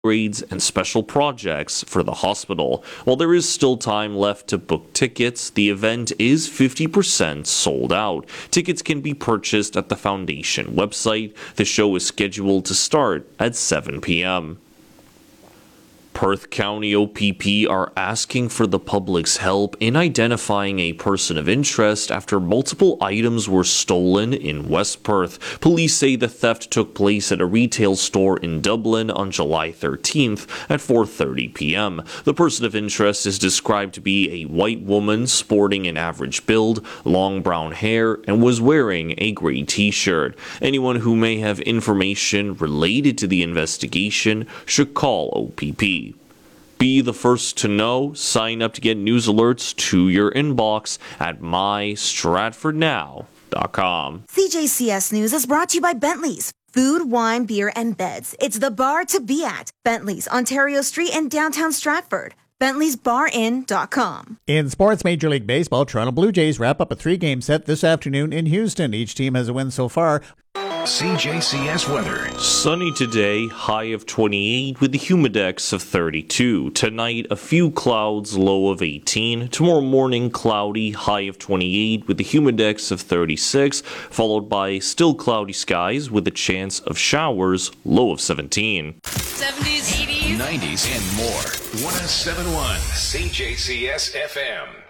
grades and special projects for the hospital. While there is still time left to book tickets, the event is 50% sold out. Tickets can be purchased at the Foundation website. The show is scheduled to start at 7 p.m. Perth County OPP are asking for the public's help in identifying a person of interest after multiple items were stolen in West Perth. Police say the theft took place at a retail store in Dublin on July 13th at 4:30 p.m. The person of interest is described to be a white woman sporting an average build, long brown hair, and was wearing a gray t-shirt. Anyone who may have information related to the investigation should call OPP. Be the first to know. Sign up to get news alerts to your inbox at mystratfordnow.com. CJCS News is brought to you by Bentley's. Food, wine, beer, and beds. It's the bar to be at. Bentley's, Ontario Street in downtown Stratford. Bentley'sBarIn.com. In sports, Major League Baseball, Toronto Blue Jays wrap up a 3-game set this afternoon in Houston. Each team has a win so far. CJCS weather. Sunny today, high of 28 with a humidex of 32. Tonight, a few clouds, low of 18. Tomorrow morning, cloudy, high of 28 with a humidex of 36, followed by still cloudy skies with a chance of showers, low of 17. 70s, 80s, 90s, and more. 107.1 CJCS FM.